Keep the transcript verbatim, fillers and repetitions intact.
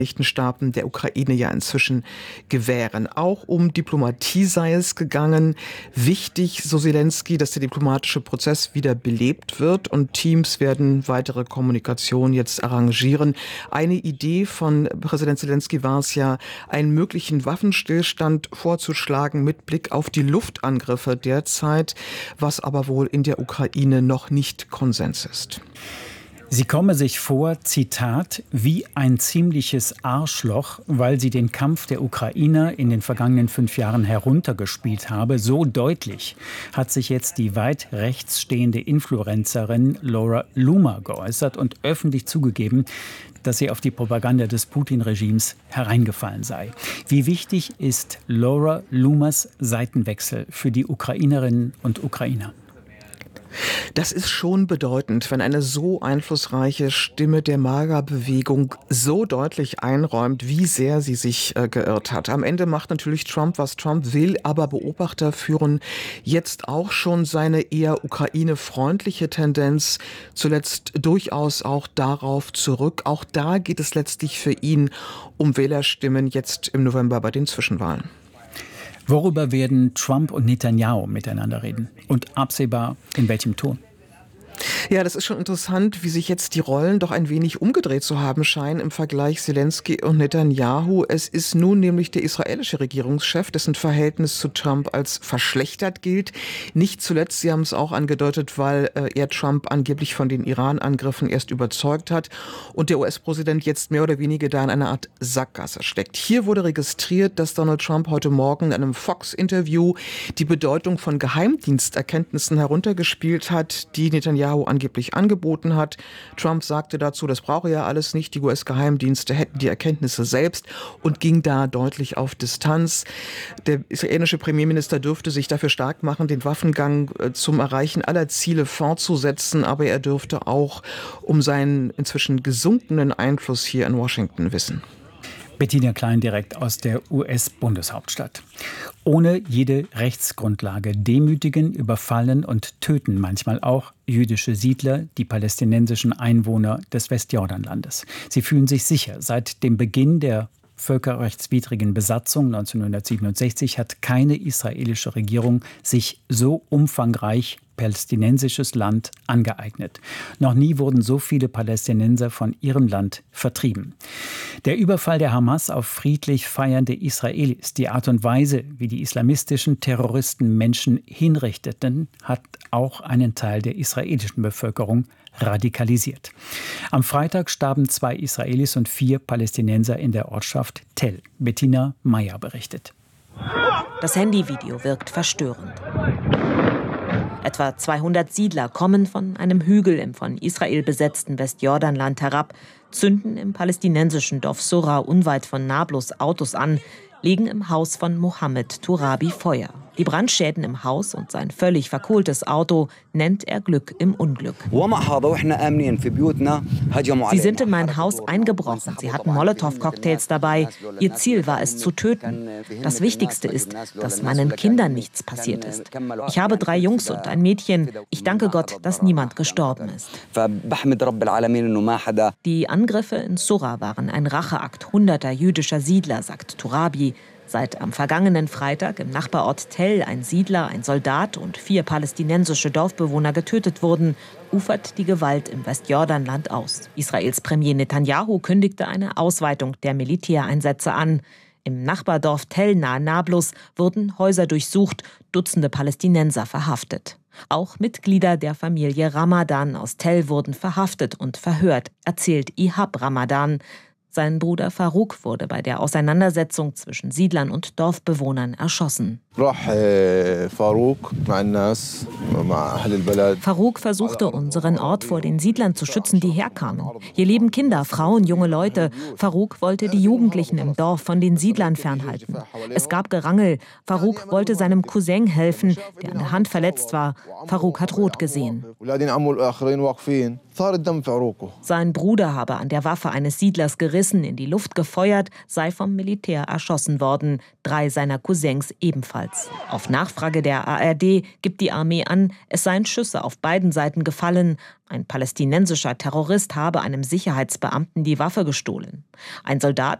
Staaten der Ukraine ja inzwischen gewähren. Auch um Diplomatie sei es gegangen. Wichtig, so Selenskyj, dass der diplomatische Prozess wieder belebt wird und Teams werden weitere Kommunikation jetzt arrangieren. Eine Idee von Präsident Selenskyj war es ja, einen möglichen Waffenstillstand vorzuschlagen mit Blick auf die Luftangriffe derzeit, was aber wohl in der Ukraine noch nicht Konsens ist. Sie komme sich vor, Zitat, wie ein ziemliches Arschloch, weil sie den Kampf der Ukrainer in den vergangenen fünf Jahren heruntergespielt habe. So deutlich hat sich jetzt die weit rechts stehende Influencerin Laura Loomer geäußert und öffentlich zugegeben, dass sie auf die Propaganda des Putin-Regimes hereingefallen sei. Wie wichtig ist Laura Loomers Seitenwechsel für die Ukrainerinnen und Ukrainer? Das ist schon bedeutend, wenn eine so einflussreiche Stimme der MAGA-Bewegung so deutlich einräumt, wie sehr sie sich äh, geirrt hat. Am Ende macht natürlich Trump, was Trump will, aber Beobachter führen jetzt auch schon seine eher ukraine-freundliche Tendenz zuletzt durchaus auch darauf zurück. Auch da geht es letztlich für ihn um Wählerstimmen jetzt im November bei den Zwischenwahlen. Worüber werden Trump und Netanyahu miteinander reden? Und absehbar in welchem Ton? Ja, das ist schon interessant, wie sich jetzt die Rollen doch ein wenig umgedreht zu haben scheinen im Vergleich Selenskyj und Netanyahu. Es ist nun nämlich der israelische Regierungschef, dessen Verhältnis zu Trump als verschlechtert gilt. Nicht zuletzt, Sie haben es auch angedeutet, weil äh, er Trump angeblich von den Iran-Angriffen erst überzeugt hat und der U S-Präsident jetzt mehr oder weniger da in einer Art Sackgasse steckt. Hier wurde registriert, dass Donald Trump heute Morgen in einem Fox-Interview die Bedeutung von Geheimdiensterkenntnissen heruntergespielt hat, die Netanyahu angeblich angeboten hat. Trump sagte dazu, das brauche ja alles nicht, die U S-Geheimdienste hätten die Erkenntnisse selbst und ging da deutlich auf Distanz. Der israelische Premierminister dürfte sich dafür stark machen, den Waffengang zum Erreichen aller Ziele fortzusetzen, aber er dürfte auch um seinen inzwischen gesunkenen Einfluss hier in Washington wissen. Bettina Klein direkt aus der U S-Bundeshauptstadt. Ohne jede Rechtsgrundlage demütigen, überfallen und töten manchmal auch jüdische Siedler die palästinensischen Einwohner des Westjordanlandes. Sie fühlen sich sicher. Seit dem Beginn der völkerrechtswidrigen Besatzung neunzehnhundertsiebenundsechzig hat keine israelische Regierung sich so umfangreich palästinensisches Land angeeignet. Noch nie wurden so viele Palästinenser von ihrem Land vertrieben. Der Überfall der Hamas auf friedlich feiernde Israelis, die Art und Weise, wie die islamistischen Terroristen Menschen hinrichteten, hat auch einen Teil der israelischen Bevölkerung radikalisiert. Am Freitag starben zwei Israelis und vier Palästinenser in der Ortschaft Tell. Bettina Meyer berichtet. Das Handyvideo wirkt verstörend. Etwa zweihundert Siedler kommen von einem Hügel im von Israel besetzten Westjordanland herab, zünden im palästinensischen Dorf Sura unweit von Nablus Autos an, legen im Haus von Mohammed Turabi Feuer. Die Brandschäden im Haus und sein völlig verkohltes Auto nennt er Glück im Unglück. Sie sind in mein Haus eingebrochen. Sie hatten Molotow-Cocktails dabei. Ihr Ziel war es zu töten. Das Wichtigste ist, dass meinen Kindern nichts passiert ist. Ich habe drei Jungs und ein Mädchen. Ich danke Gott, dass niemand gestorben ist. Die Angriffe in Sura waren ein Racheakt hunderter jüdischer Siedler, sagt Turabi. Seit am vergangenen Freitag im Nachbarort Tell ein Siedler, ein Soldat und vier palästinensische Dorfbewohner getötet wurden, ufert die Gewalt im Westjordanland aus. Israels Premier Netanyahu kündigte eine Ausweitung der Militäreinsätze an. Im Nachbardorf Tell nahe Nablus wurden Häuser durchsucht, Dutzende Palästinenser verhaftet. Auch Mitglieder der Familie Ramadan aus Tell wurden verhaftet und verhört, erzählt Ihab Ramadan. Sein Bruder Farouk wurde bei der Auseinandersetzung zwischen Siedlern und Dorfbewohnern erschossen. Farouk versuchte, unseren Ort vor den Siedlern zu schützen, die herkamen. Hier leben Kinder, Frauen, junge Leute. Farouk wollte die Jugendlichen im Dorf von den Siedlern fernhalten. Es gab Gerangel. Farouk wollte seinem Cousin helfen, der an der Hand verletzt war. Farouk hat rot gesehen. Sein Bruder habe an der Waffe eines Siedlers gerissen, in die Luft gefeuert, sei vom Militär erschossen worden. Drei seiner Cousins ebenfalls. ebenfalls. Auf Nachfrage der A R D gibt die Armee an, es seien Schüsse auf beiden Seiten gefallen. Ein palästinensischer Terrorist habe einem Sicherheitsbeamten die Waffe gestohlen. Ein Soldat